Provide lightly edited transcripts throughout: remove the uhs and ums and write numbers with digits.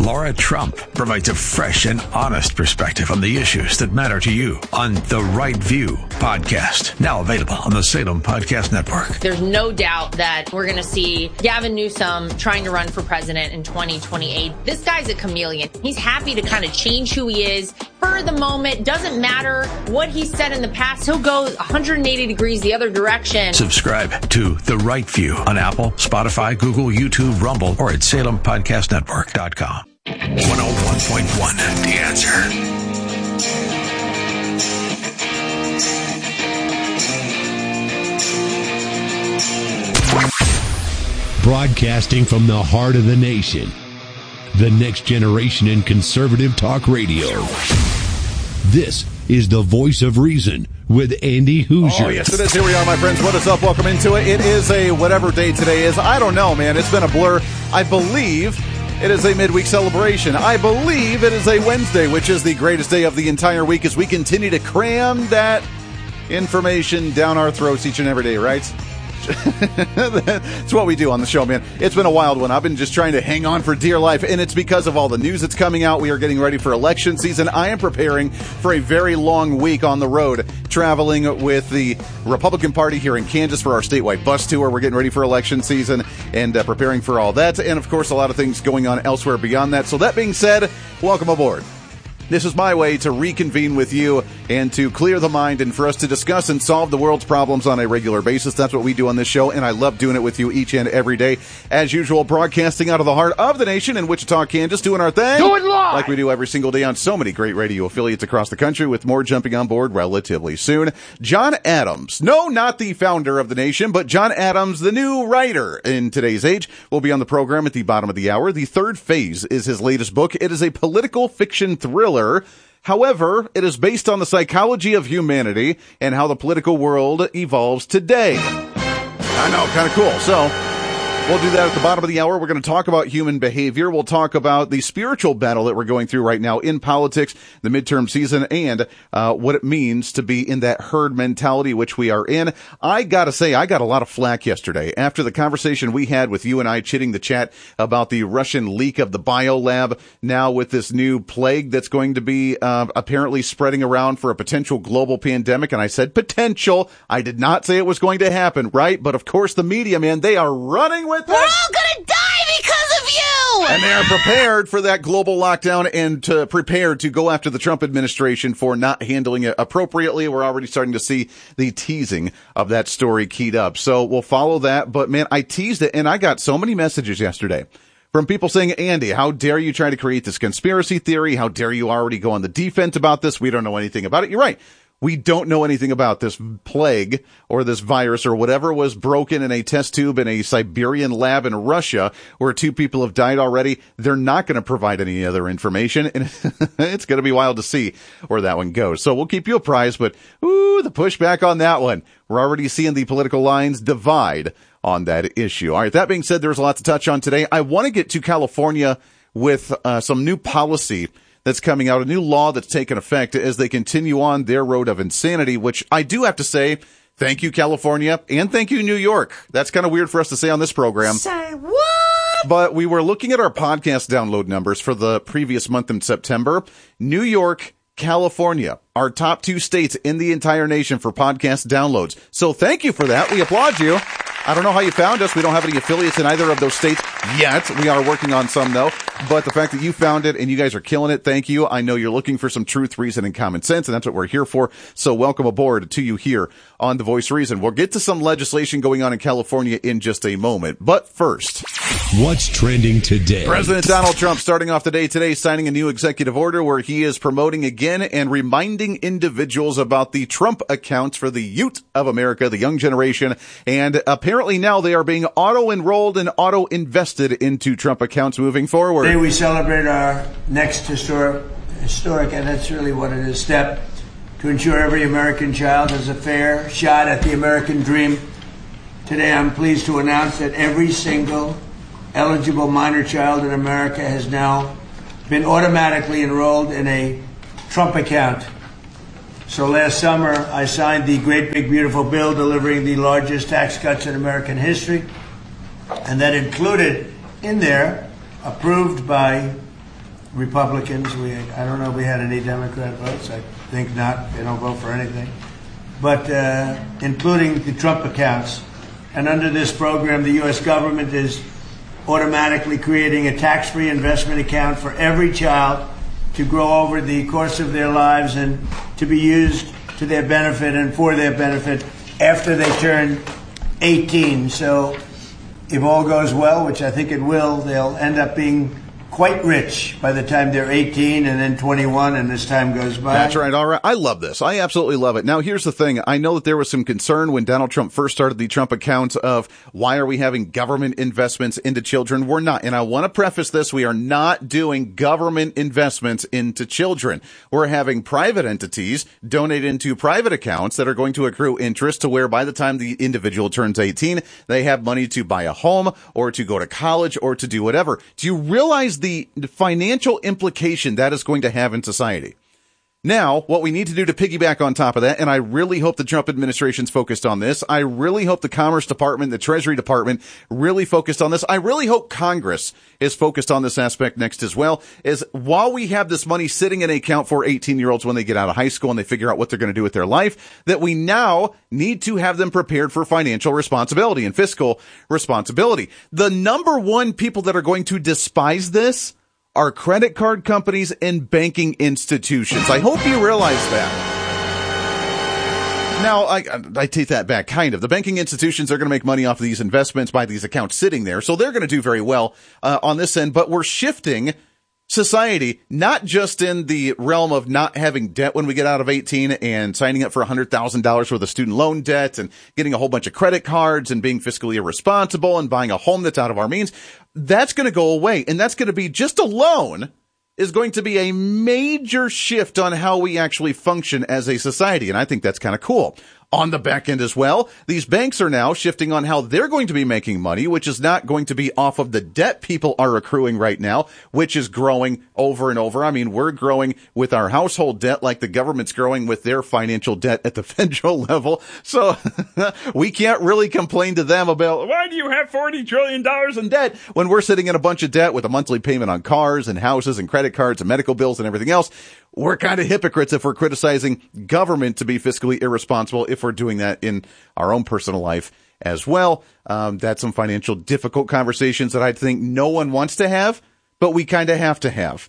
Laura Trump provides a fresh and honest perspective on the issues that matter to you on The Right View podcast. Now available on the Salem Podcast Network. There's no doubt that we're going to see Gavin Newsom trying to run for president in 2028. This guy's a chameleon. He's happy to kind of change who he is for the moment. Doesn't matter what he said in the past. He'll go 180 degrees the other direction. Subscribe to The Right View on Apple, Spotify, Google, YouTube, Rumble, or at SalemPodcastNetwork.com. 101.1, The Answer. Broadcasting from the heart of the nation, the next generation in conservative talk radio. This is the Voice of Reason with Andy Hoosier. Oh, yes, it is. Here we are, my friends. What is up? Welcome into it. It is a whatever day today is. I don't know, man. It's been a blur. I believe it is a midweek celebration. I believe it is a Wednesday, which is the greatest day of the entire week as we continue to cram that information down our throats each and every day, right? That's what we do on the show, man. It's been a wild one. I've been just trying to hang on for dear life, and it's because of all the news that's coming out. We are getting ready for election season. I am preparing for a very long week on the road, traveling with the Republican Party here in Kansas for our statewide bus tour. We're getting ready for election season and preparing for all that. And, of course, a lot of things going on elsewhere beyond that. So that being said, welcome aboard. This is my way to reconvene with you and to clear the mind and for us to discuss and solve the world's problems on a regular basis. That's what we do on this show, and I love doing it with you each and every day. As usual, broadcasting out of the heart of the nation in Wichita, Kansas, doing our thing. Do it live! Like we do every single day on so many great radio affiliates across the country, with more jumping on board relatively soon. John Adams, no, not the founder of the nation, but John Adams, the new writer in today's age, will be on the program at the bottom of the hour. The Third Phase is his latest book. It is a political fiction thriller. However, it is based on the psychology of humanity and how the political world evolves today. I know, kind of cool. So we'll do that at the bottom of the hour. We're going to talk about human behavior. We'll talk about the spiritual battle that we're going through right now in politics, the midterm season, and what it means to be in that herd mentality, which we are in. I got to say, I got a lot of flack yesterday after the conversation we had with you and I chitting the chat about the Russian leak of the biolab, now with this new plague that's going to be apparently spreading around for a potential global pandemic. And I said potential. I did not say it was going to happen, right? But of course, the media, man, they are running with We're all gonna die because of you! And they are prepared for that global lockdown and prepared to go after the Trump administration for not handling it appropriately. We're already starting to see the teasing of that story keyed up. So we'll follow that. But man, I teased it and I got so many messages yesterday from people saying, Andy, how dare you try to create this conspiracy theory? How dare you already go on the defense about this? We don't know anything about it. You're right. We don't know anything about this plague or this virus or whatever was broken in a test tube in a Siberian lab in Russia where 2 people have died already. They're not going to provide any other information, and it's going to be wild to see where that one goes. So we'll keep you apprised, but the pushback on that one. We're already seeing the political lines divide on that issue. All right, that being said, there's a lot to touch on today. I want to get to California with some new policy that's coming out, a new law that's taken effect as they continue on their road of insanity, which I do have to say, thank you, California, and thank you, New York. That's kind of weird for us to say on this program. Say what? But we were looking at our podcast download numbers for the previous month in September. New York, California, our top 2 states in the entire nation for podcast downloads. So thank you for that. We applaud you. I don't know how you found us. We don't have any affiliates in either of those states yet. We are working on some, though. But the fact that you found it and you guys are killing it, thank you. I know you're looking for some truth, reason, and common sense, and that's what we're here for. So welcome aboard to you here on The Voice of Reason. We'll get to some legislation going on in California in just a moment. But first, what's trending today? President Donald Trump starting off the day today, signing a new executive order where he is promoting again and reminding individuals about the Trump accounts for the youth of America, the young generation. And apparently now they are being auto-enrolled and auto-invested into Trump accounts moving forward. Today we celebrate our next historic, and that's really what it is, step to ensure every American child has a fair shot at the American dream. Today I'm pleased to announce that every single eligible minor child in America has now been automatically enrolled in a Trump account. So last summer I signed the great big beautiful bill delivering the largest tax cuts in American history, and that included in there, approved by Republicans. I don't know if we had any Democrat votes. I think not. They don't vote for anything. But including the Trump accounts. And under this program, the U.S. government is automatically creating a tax-free investment account for every child to grow over the course of their lives and to be used to their benefit and for their benefit after they turn 18. So if all goes well, which I think it will, they'll end up being quite rich by the time they're 18 and then 21 and as time goes by. That's right. All right. I love this. I absolutely love it. Now, here's the thing. I know that there was some concern when Donald Trump first started the Trump account of why are we having government investments into children? We're not. And I want to preface this. We are not doing government investments into children. We're having private entities donate into private accounts that are going to accrue interest to where by the time the individual turns 18, they have money to buy a home or to go to college or to do whatever. Do you realize the financial implication that is going to have in society? Now, what we need to do to piggyback on top of that, and I really hope the Trump administration's focused on this. I really hope the Commerce Department, the Treasury Department really focused on this. I really hope Congress is focused on this aspect next as well, is while we have this money sitting in an account for 18-year-olds when they get out of high school and they figure out what they're going to do with their life, that we now need to have them prepared for financial responsibility and fiscal responsibility. The number one people that are going to despise this are credit card companies and banking institutions. I hope you realize that. Now, I take that back, kind of. The banking institutions are going to make money off of these investments by these accounts sitting there, so they're going to do very well on this end, but we're shifting society, not just in the realm of not having debt when we get out of 18 and signing up for $100,000 worth of student loan debt and getting a whole bunch of credit cards and being fiscally irresponsible and buying a home that's out of our means. That's going to go away. And that's going to be just alone is going to be a major shift on how we actually function as a society. And I think that's kind of cool. On the back end as well, these banks are now shifting on how they're going to be making money, which is not going to be off of the debt people are accruing right now, which is growing over and over. I mean, we're growing with our household debt like the government's growing with their financial debt at the federal level. So we can't really complain to them about, why do you have $40 trillion in debt when we're sitting in a bunch of debt with a monthly payment on cars and houses and credit cards and medical bills and everything else? We're kind of hypocrites if we're criticizing government to be fiscally irresponsible if we're doing that in our own personal life as well. That's some financial difficult conversations that I think no one wants to have, but we kind of have to have.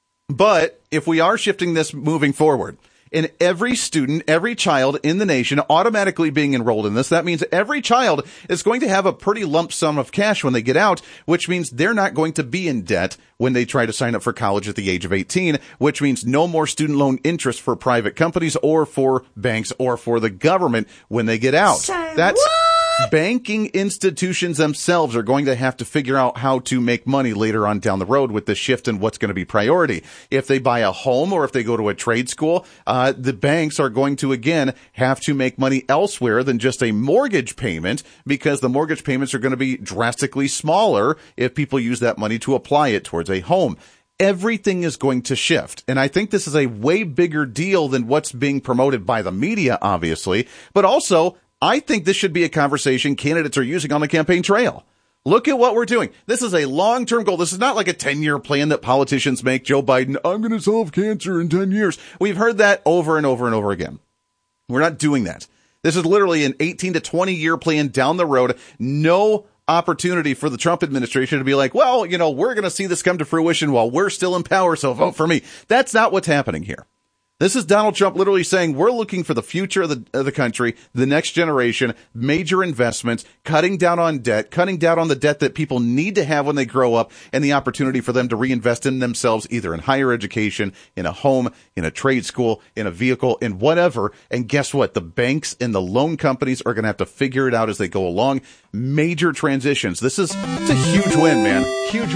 But if we are shifting this moving forward, and every student, every child in the nation automatically being enrolled in this, that means every child is going to have a pretty lump sum of cash when they get out, which means they're not going to be in debt when they try to sign up for college at the age of 18, which means no more student loan interest for private companies or for banks or for the government when they get out. That's banking institutions themselves are going to have to figure out how to make money later on down the road with the shift in what's going to be priority. If they buy a home or if they go to a trade school, the banks are going to, again, have to make money elsewhere than just a mortgage payment because the mortgage payments are going to be drastically smaller if people use that money to apply it towards a home. Everything is going to shift. And I think this is a way bigger deal than what's being promoted by the media, obviously, but also I think this should be a conversation candidates are using on the campaign trail. Look at what we're doing. This is a long-term goal. This is not like a 10-year plan that politicians make. Joe Biden, I'm going to solve cancer in 10 years. We've heard that over and over and over again. We're not doing that. This is literally an 18 to 20-year plan down the road. No opportunity for the Trump administration to be like, well, you know, we're going to see this come to fruition while we're still in power, so vote for me. That's not what's happening here. This is Donald Trump literally saying we're looking for the future of the country, the next generation, major investments, cutting down on debt, cutting down on the debt that people need to have when they grow up, and the opportunity for them to reinvest in themselves, either in higher education, in a home, in a trade school, in a vehicle, in whatever. And guess what? The banks and the loan companies are going to have to figure it out as they go along. Major transitions. It's a huge win, man. Huge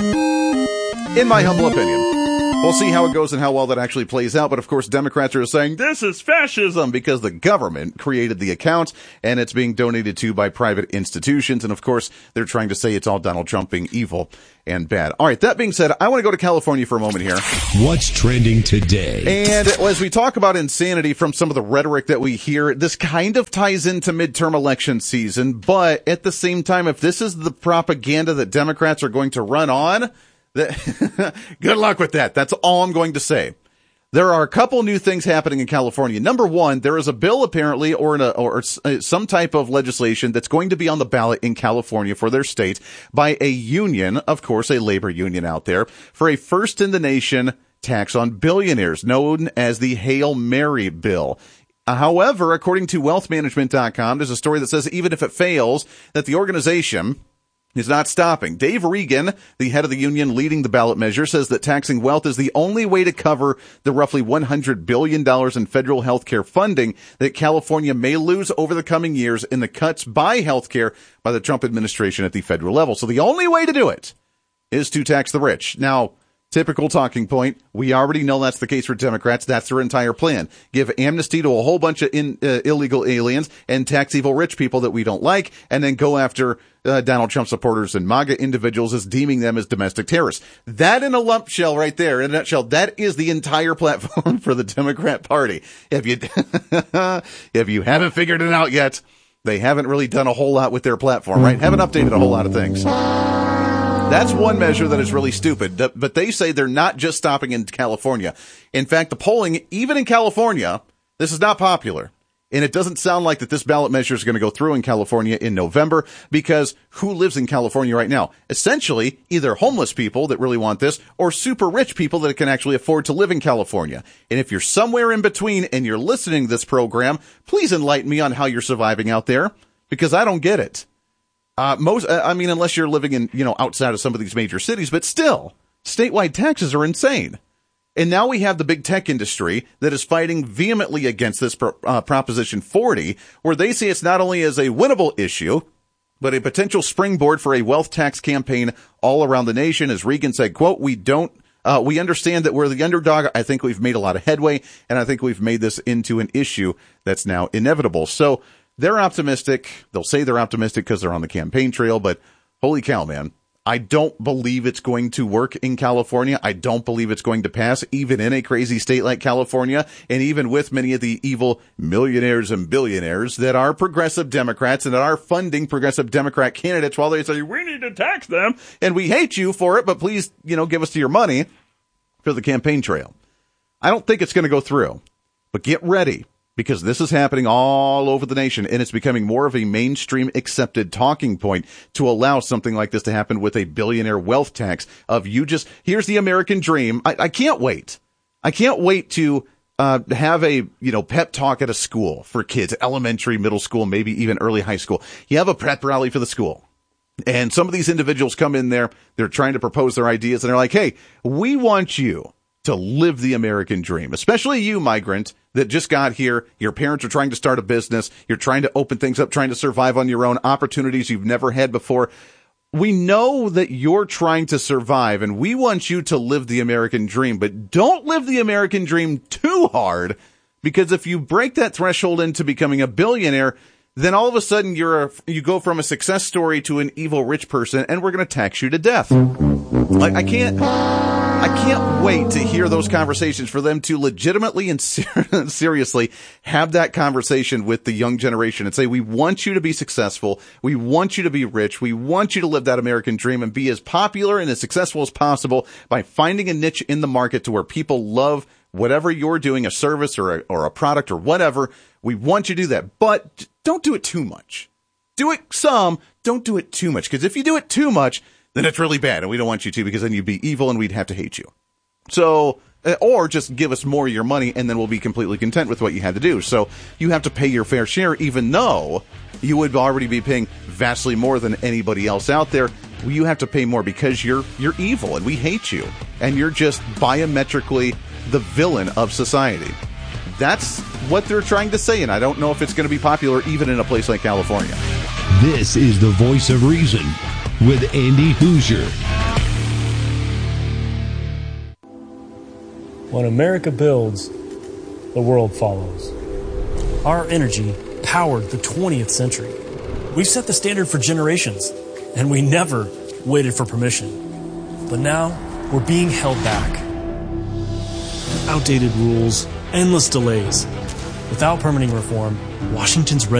win. In my humble opinion. We'll see how it goes and how well that actually plays out. But of course, Democrats are saying this is fascism because the government created the account and it's being donated to by private institutions. And of course, they're trying to say it's all Donald Trump being evil and bad. All right. That being said, I want to go to California for a moment here. What's trending today? And as we talk about insanity from some of the rhetoric that we hear, this kind of ties into midterm election season. But at the same time, if this is the propaganda that Democrats are going to run on, Good luck with that. That's all I'm going to say. There are a couple new things happening in California. Number one, there is a bill apparently or some type of legislation that's going to be on the ballot in California for their state by a union, of course, a labor union out there, for a first in the nation tax on billionaires known as the Hail Mary bill. However, according to wealthmanagement.com, there's a story that says even if it fails, that the organization is not stopping. Dave Regan, the head of the union leading the ballot measure, says that taxing wealth is the only way to cover the roughly $100 billion in federal health care funding that California may lose over the coming years in the cuts by health care by the Trump administration at the federal level. So the only way to do it is to tax the rich. Now, typical talking point. We already know that's the case for Democrats. That's their entire plan. Give amnesty to a whole bunch of illegal aliens and tax evil rich people that we don't like, and then go after Donald Trump supporters and MAGA individuals as deeming them as domestic terrorists. That in a nutshell right there, in a nutshell, that is the entire platform for the Democrat Party. If you haven't figured it out yet, they haven't really done a whole lot with their platform, right? Haven't updated a whole lot of things. That's one measure that is really stupid, but they say they're not just stopping in California. In fact, the polling, even in California, this is not popular. And it doesn't sound like that this ballot measure is going to go through in California in November, because who lives in California right now? Essentially, either homeless people that really want this or super rich people that can actually afford to live in California. And if you're somewhere in between and you're listening to this program, please enlighten me on how you're surviving out there, because I don't get it. Unless you're living in, outside of some of these major cities, but still, statewide taxes are insane. And now we have the big tech industry that is fighting vehemently against this Proposition 40, where they say it's not only as a winnable issue, but a potential springboard for a wealth tax campaign all around the nation. As Regan said, quote, we understand that we're the underdog. I think we've made a lot of headway, and I think we've made this into an issue that's now inevitable. So they're optimistic. They'll say they're optimistic because they're on the campaign trail, but holy cow, man. I don't believe it's going to work in California. I don't believe it's going to pass, even in a crazy state like California, and even with many of the evil millionaires and billionaires that are progressive Democrats and that are funding progressive Democrat candidates while they say, we need to tax them, and we hate you for it, but please, give us your money for the campaign trail. I don't think it's going to go through, but get ready, because this is happening all over the nation, and it's becoming more of a mainstream accepted talking point to allow something like this to happen with a billionaire wealth tax of here's the American dream. I can't wait. I can't wait to have a, pep talk at a school for kids, elementary, middle school, maybe even early high school. You have a pep rally for the school. And some of these individuals come in there, they're trying to propose their ideas, and they're like, hey, we want you to live the American dream, especially you, migrant, that just got here. Your parents are trying to start a business. You're trying to open things up, trying to survive on your own, opportunities you've never had before. We know that you're trying to survive, and we want you to live the American dream, but don't live the American dream too hard, because if you break that threshold into becoming a billionaire, then all of a sudden you go from a success story to an evil rich person, and we're going to tax you to death. I can't wait to hear those conversations, for them to legitimately and seriously have that conversation with the young generation and say, we want you to be successful. We want you to be rich. We want you to live that American dream and be as popular and as successful as possible by finding a niche in the market to where people love whatever you're doing, a service or a product or whatever. We want you to do that, but don't do it too much. Do it some, don't do it too much, because if you do it too much, then it's really bad, and we don't want you to, because then you'd be evil and we'd have to hate you. So, or just give us more of your money, and then we'll be completely content with what you had to do. So you have to pay your fair share, even though you would already be paying vastly more than anybody else out there. You have to pay more because you're evil, and we hate you, and you're just biometrically the villain of society. That's what they're trying to say, and I don't know if it's going to be popular even in a place like California. This is the Voice of Reason with Andy Hoosier. When America builds, the world follows. Our energy powered the 20th century. We've set the standard for generations, and we never waited for permission. But now, we're being held back. Outdated rules, endless delays. Without permitting reform, Washington's red